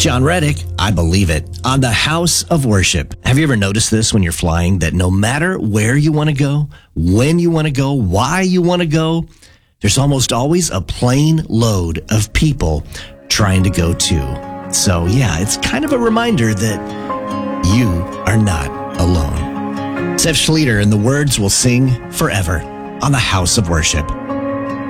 John Reddick, I believe it, on the House of Worship. Have you ever noticed this when you're flying, that no matter where you want to go, when you want to go, why you want to go, there's almost always a plane load of people trying to go too. So yeah, it's kind of a reminder that you are not alone. Seth Schleter and the Words Will Sing Forever on the House of Worship.